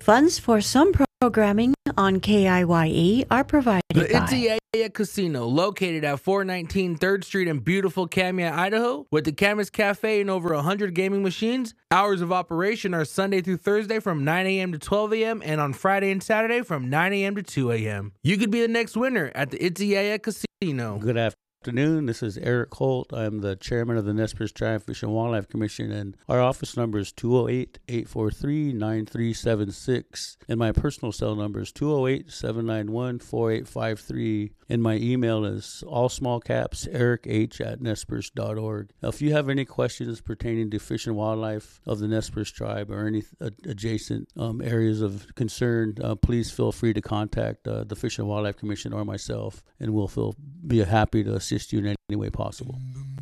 Funds for some programming on KIYE are provided The by Itziaya Casino, located at 419 3rd Street in beautiful Kamia, Idaho, with the Camas Cafe and over 100 gaming machines. Hours of operation are Sunday through Thursday from 9 a.m. to 12 a.m. and on Friday and Saturday from 9 a.m. to 2 a.m. You could be the next winner at the Itziaya Casino. Good afternoon. This is Eric Holt. I'm the chairman of the Nez Perce Tribe Fish and Wildlife Commission, and our office number is 208-843-9376, and my personal cell number is 208-791-4853, and my email is all small caps erich@nezperce.org. Now, if you have any questions pertaining to fish and wildlife of the Nez Perce Tribe or any adjacent areas of concern, please feel free to contact the Fish and Wildlife Commission or myself, and we'll be happy to assist you in any way possible.